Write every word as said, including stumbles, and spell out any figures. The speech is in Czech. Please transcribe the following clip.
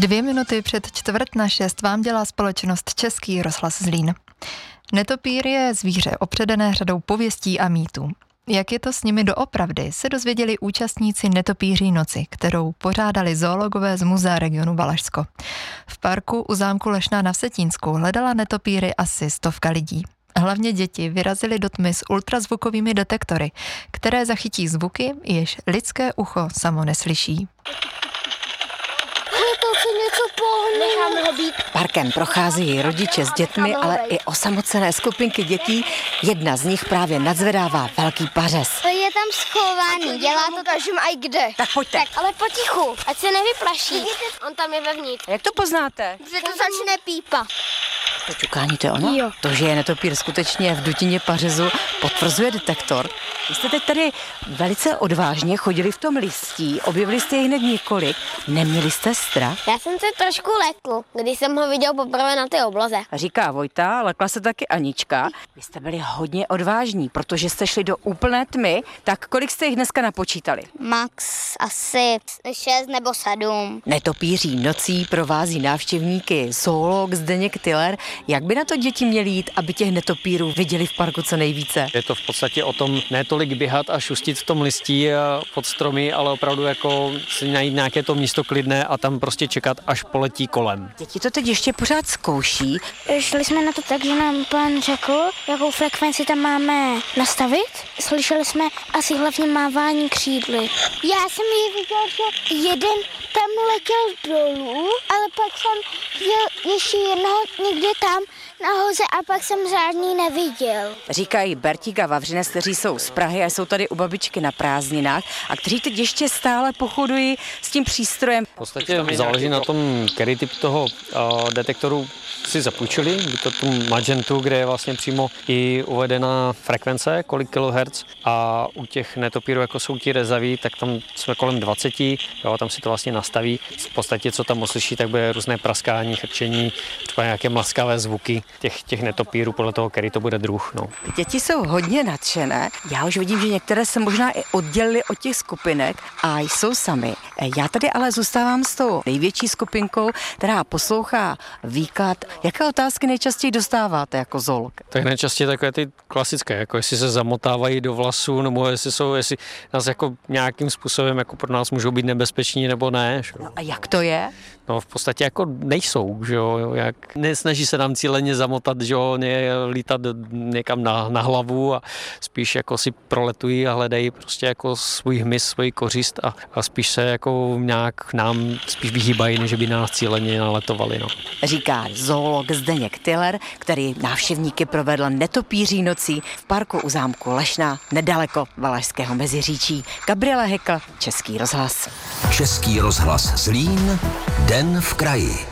Dvě minuty před čtvrt na šest vám dělá společnost Český rozhlas Zlín. Netopýr je zvíře opředené řadou pověstí a mýtů. Jak je to s nimi doopravdy, se dozvěděli účastníci Netopýří noci, kterou pořádali zoologové z muzea regionu Valašsko. V parku u zámku Lešná na Vsetínsku hledala netopýry asi stovka lidí. Hlavně děti vyrazily do tmy s ultrazvukovými detektory, které zachytí zvuky, jež lidské ucho samo neslyší. Necháme ho být. Parkem procházejí rodiče s dětmi, ale i osamocené skupinky dětí. Jedna z nich právě nadzvedává velký pařez. Je tam schovaný, dělá to ukážeme aj kde. Tak pojďte. Tak, ale potichu, ať se nevyplaší. On tam je vevnitř. Jak to poznáte? Že to začne pípa. To čukání, to je ono? Jo. To, že je netopýr skutečně v dutině pařezu, potvrzuje detektor. Vy jste teď tady velice odvážně chodili v tom listí, objevili jste jich hned několik. Neměli jste strach? Já jsem se trošku lekl, když jsem ho viděl poprvé na té obloze. Říká Vojta, lekla se taky Anička. Vy jste byli hodně odvážní, protože jste šli do úplné tmy. Tak kolik jste jich dneska napočítali? Max asi šest nebo sedm. Netopýří nocí provází návštěvníky zoolog Zdeněk Tyler. Jak by na to děti měly jít, aby těch netopýrů viděli v parku co nejvíce? Je to v podstatě o tom ne tolik běhat a šustit v tom listí a pod stromy, ale opravdu jako si najít nějaké to místo klidné a tam prostě čekat, až poletí kolem. Děti to teď ještě pořád zkouší. Šli jsme na to tak, že nám pán řekl, jakou frekvenci tam máme nastavit. Slyšeli jsme asi hlavně mávání křídly. Já jsem ji viděl, že jeden tam letěl dolů, ale pak jsem viděl ještě jednoho někde tam nahoře a pak jsem žádný neviděl. Říkají Bertík a Vavřinec, kteří jsou z Prahy a jsou tady u babičky na prázdninách a kteří teď ještě stále pochodují s tím přístrojem. V podstatě záleží na tom, který typ toho uh, detektoru si zapůjčili, by to tu magentu, kde je vlastně přímo i uvedená frekvence, kolik kilohertz, a u těch netopírů, jako jsou ti rezaví, tak tam jsme kolem dvacet, jo, tam si to vlastně nastaví. V podstatě, co tam uslyší, tak bude různé praskání, chrčení, třeba nějaké mlaskavé zvuky těch, těch netopírů, podle toho, který to bude druh. No. Děti jsou hodně nadšené. Já už vidím, že některé se možná i oddělily od těch skupinek a jsou sami. Já tady ale zůstávám s tou největší skupinkou, která poslouchá výklad. Jaké otázky nejčastěji dostáváte jako zoolog? Tak nejčastěji takové ty klasické, jako jestli se zamotávají do vlasů, nebo jestli jsou, jestli nás jako nějakým způsobem jako pro nás můžou být nebezpeční nebo ne. Že? No a jak to je? No v podstatě jako nejsou, že jo, jak nesnaží se nám cíleně zamotat, že jo, ne, lítat někam na, na hlavu a spíš jako si proletují a hledají prostě jako svůj hmyz, svůj kořist a, a spíš se jako nějak nám spíš vyhýbají, než by nás cíleně naletovali, no. Říká zoolog Zdeněk Tyler, který návštěvníky provedl netopýří nocí v parku u zámku Lešná, nedaleko Valašského Meziříčí. Gabriela Hekl, Český rozhlas. Český rozhlas Zlín, Den v kraji.